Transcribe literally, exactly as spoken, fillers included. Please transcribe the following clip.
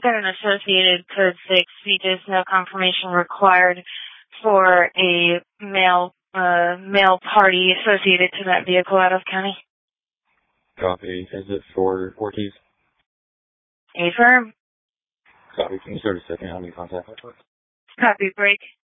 I've got an associated code six, just no confirmation required for a male, uh, male party associated to that vehicle out of county. Copy. Is it for Ortiz? Affirm. Copy. Can you start a second? How many contact? Copy, break.